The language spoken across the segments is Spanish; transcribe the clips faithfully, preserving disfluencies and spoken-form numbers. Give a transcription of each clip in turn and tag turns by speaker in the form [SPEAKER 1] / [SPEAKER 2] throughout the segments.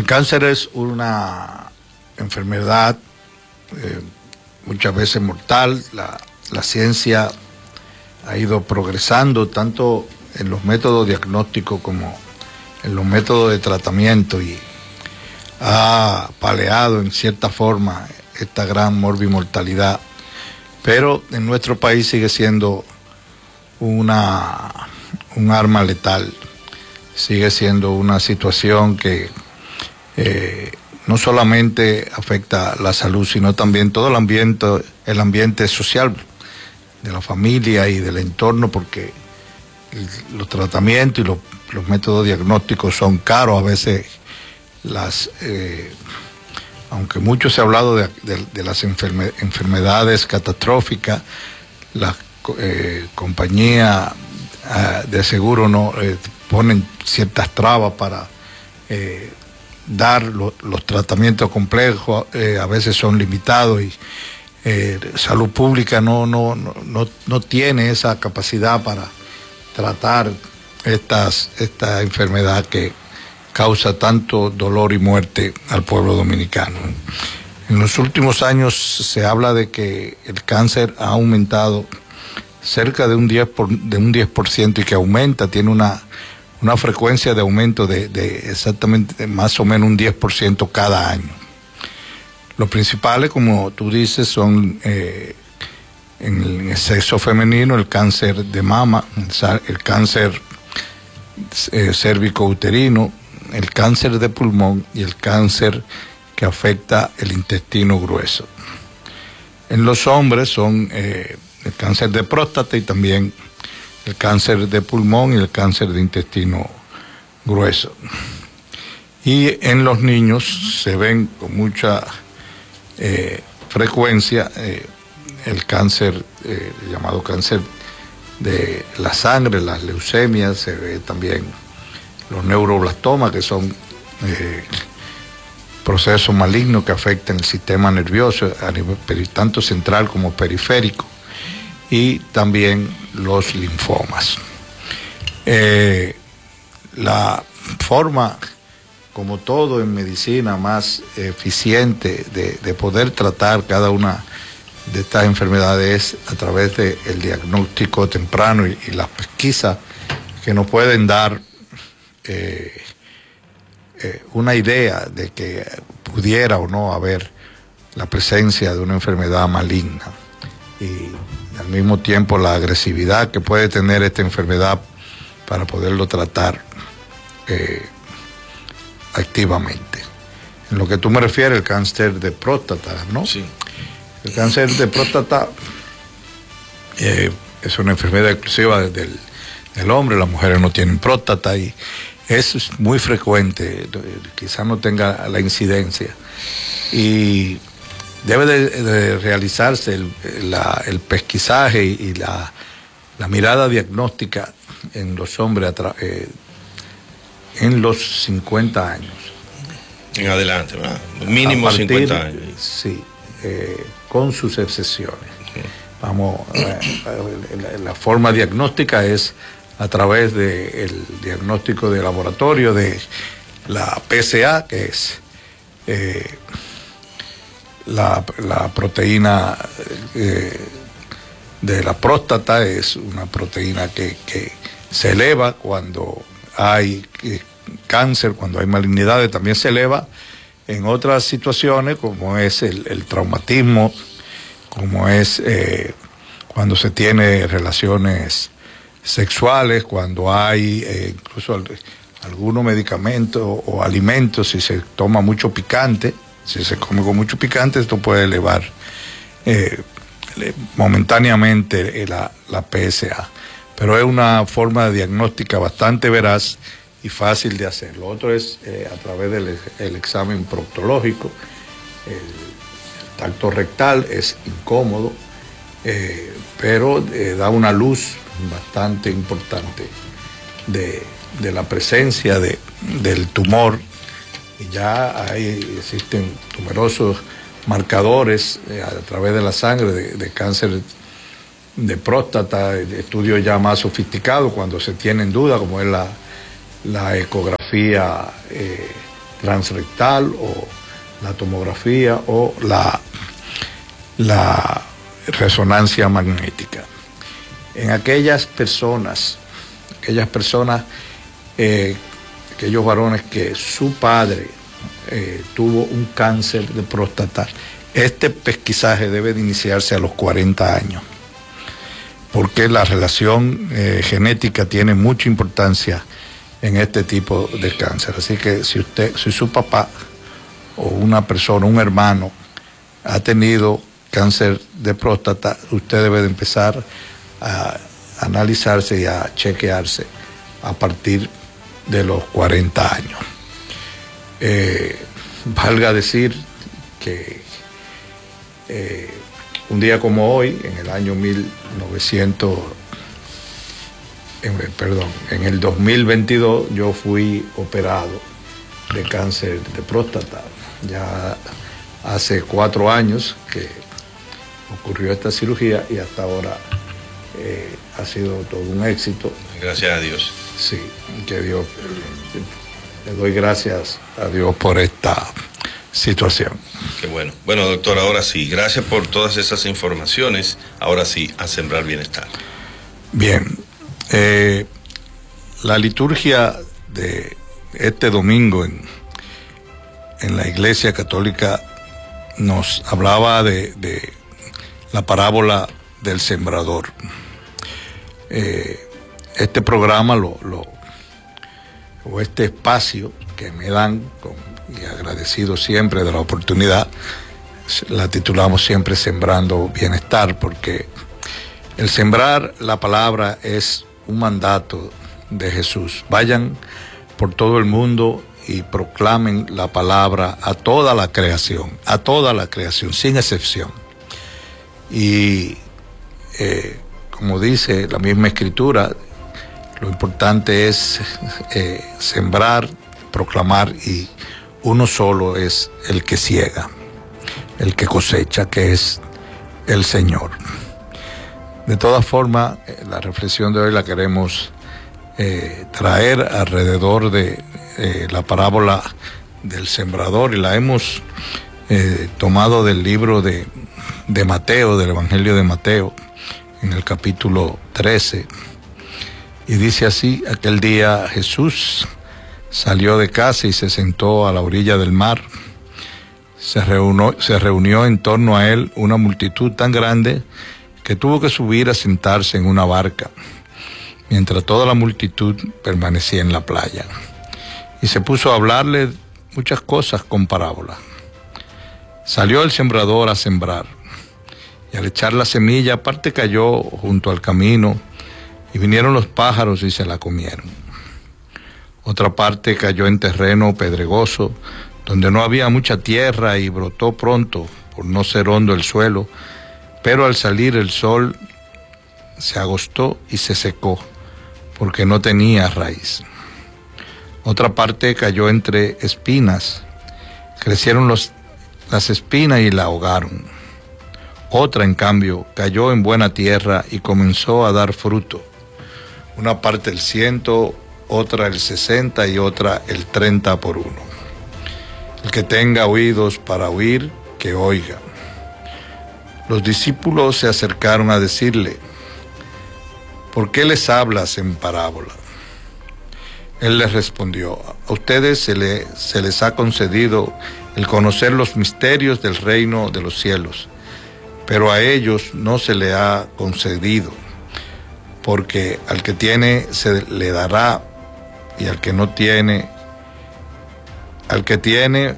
[SPEAKER 1] cáncer es una enfermedad eh, muchas veces mortal. La, la ciencia ha ido progresando tanto en los métodos diagnósticos como en los métodos de tratamiento y ha paliado en cierta forma esta gran morbimortalidad, pero en nuestro país sigue siendo una, un arma letal, sigue siendo una situación que eh, no solamente afecta la salud, sino también todo el ambiente, el ambiente social de la familia y del entorno, porque el, los tratamientos y los, los métodos diagnósticos son caros. A veces las eh, aunque mucho se ha hablado de, de, de las enferme, enfermedades catastróficas, las eh, compañías eh, de seguro no eh, ponen ciertas trabas para eh, dar lo, los tratamientos complejos, eh, a veces son limitados y eh, salud pública no, no, no, no, no tiene esa capacidad para tratar estas, esta enfermedad que causa tanto dolor y muerte al pueblo dominicano. En los últimos años se habla de que el cáncer ha aumentado cerca de un diez por, de un diez por ciento y que aumenta, tiene una, una frecuencia de aumento de, de exactamente de más o menos un diez por ciento cada año. Los principales, como tú dices, son eh, en el sexo femenino el cáncer de mama, el, el cáncer eh, cérvico-uterino, el cáncer de pulmón y el cáncer que afecta el intestino grueso. En los hombres son eh, el cáncer de próstata y también el cáncer de pulmón y el cáncer de intestino grueso. Y en los niños se ven con mucha eh, frecuencia eh, el cáncer, eh, llamado cáncer de la sangre, las leucemias, se ve también los neuroblastomas, que son eh, procesos malignos que afectan el sistema nervioso a nivel tanto central como periférico, y también los linfomas. Eh, la forma, como todo en medicina, más eficiente de, de poder tratar cada una de estas enfermedades es a través del diagnóstico temprano y, y las pesquisas que nos pueden dar Eh, eh, una idea de que pudiera o no haber la presencia de una enfermedad maligna, y al mismo tiempo la agresividad que puede tener esta enfermedad para poderlo tratar eh, activamente. En lo que tú me refieres, el cáncer de próstata, ¿no? Sí. El cáncer de próstata eh, es una enfermedad exclusiva del, del hombre. Las mujeres no tienen próstata y es muy frecuente, quizás no tenga la incidencia, y debe de, de realizarse el, la, el pesquisaje y la, la mirada diagnóstica en los hombres eh, en los cincuenta años.
[SPEAKER 2] En adelante, ¿verdad? Mínimo partir, cincuenta años.
[SPEAKER 1] Sí, eh, con sus excepciones. Sí. Vamos, eh, la, la forma diagnóstica es a través del diagnóstico de laboratorio de la P S A, que es eh, la, la proteína eh, de la próstata. Es una proteína que, que se eleva cuando hay eh, cáncer, cuando hay malignidades, también se eleva en otras situaciones, como es el, el traumatismo, como es eh, cuando se tiene relaciones sexuales, cuando hay eh, incluso al, algunos medicamentos o alimentos, si se toma mucho picante, si se come con mucho picante, esto puede elevar eh, momentáneamente la, la P S A. Pero es una forma diagnóstica bastante veraz y fácil de hacer. Lo otro es eh, a través del el examen proctológico. El, el tacto rectal es incómodo, eh, pero eh, da una luz bastante importante de, de la presencia de, del tumor, y ya hay, existen numerosos marcadores eh, a través de la sangre de, de cáncer de próstata, de estudios ya más sofisticados cuando se tiene en duda, como es la, la ecografía eh, transrectal o la tomografía o la, la resonancia magnética. En aquellas personas, aquellas personas, eh, aquellos varones que su padre eh, tuvo un cáncer de próstata, este pesquisaje debe de iniciarse a los cuarenta años, porque la relación eh, genética tiene mucha importancia en este tipo de cáncer. Así que si usted, si su papá o una persona, un hermano, ha tenido cáncer de próstata, usted debe de empezar a analizarse y a chequearse a partir de los cuarenta años. Eh, valga decir que eh, un día como hoy, en el año mil novecientos, en, perdón, en el dos mil veintidós, yo fui operado de cáncer de próstata. Ya hace cuatro años que ocurrió esta cirugía y hasta ahora eh, ha sido todo un éxito.
[SPEAKER 2] Gracias a Dios.
[SPEAKER 1] Sí, que Dios, le doy gracias a Dios por esta situación.
[SPEAKER 2] Qué bueno. Bueno, doctor, ahora sí, gracias por todas esas informaciones. Ahora sí, a sembrar bienestar.
[SPEAKER 1] Bien, eh, la liturgia de este domingo en, en la Iglesia Católica nos hablaba de, de la parábola del sembrador. Eh, este programa lo, lo, o este espacio que me dan, con, y agradecido siempre de la oportunidad, la titulamos siempre Sembrando Bienestar, porque el sembrar la palabra es un mandato de Jesús. Vayan por todo el mundo y proclamen la palabra a toda la creación, a toda la creación, sin excepción. Y eh, como dice la misma Escritura, lo importante es eh, sembrar, proclamar, y uno solo es el que siega, el que cosecha, que es el Señor. De todas formas, eh, la reflexión de hoy la queremos eh, traer alrededor de eh, la parábola del sembrador, y la hemos eh, tomado del libro de, de Mateo, del Evangelio de Mateo, en el capítulo trece. Y dice así: aquel día Jesús salió de casa y se sentó a la orilla del mar. Se reunió, se reunió en torno a él una multitud tan grande que tuvo que subir a sentarse en una barca, mientras toda la multitud permanecía en la playa. Y se puso a hablarle muchas cosas con parábolas. Salió el sembrador a sembrar, y al echar la semilla, parte cayó junto al camino, y vinieron los pájaros y se la comieron. Otra parte cayó en terreno pedregoso, donde no había mucha tierra, y brotó pronto, por no ser hondo el suelo, pero al salir el sol se agostó y se secó, porque no tenía raíz. Otra parte cayó entre espinas, crecieron los, las espinas y la ahogaron. Otra, en cambio, cayó en buena tierra y comenzó a dar fruto. Una parte el ciento, otra el sesenta y otra el treinta por uno. El que tenga oídos para oír, que oiga. Los discípulos se acercaron a decirle: ¿por qué les hablas en parábola? Él les respondió: a ustedes se, le, se les ha concedido el conocer los misterios del reino de los cielos, pero a ellos no se le ha concedido, porque al que tiene se le dará, y al que no tiene, al que tiene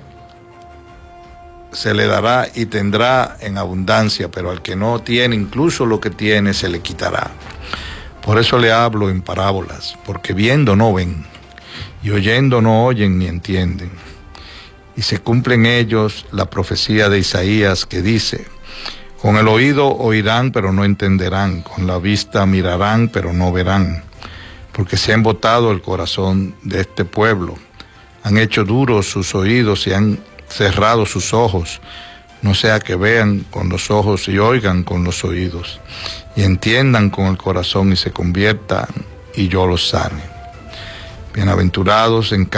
[SPEAKER 1] se le dará y tendrá en abundancia, pero al que no tiene, incluso lo que tiene se le quitará. Por eso le hablo en parábolas, porque viendo no ven, y oyendo no oyen ni entienden. Y se cumple en ellos la profecía de Isaías, que dice: con el oído oirán, pero no entenderán, con la vista mirarán, pero no verán, porque se ha embotado el corazón de este pueblo, han hecho duros sus oídos y han cerrado sus ojos, no sea que vean con los ojos y oigan con los oídos, y entiendan con el corazón y se conviertan, y yo los sane. Bienaventurados en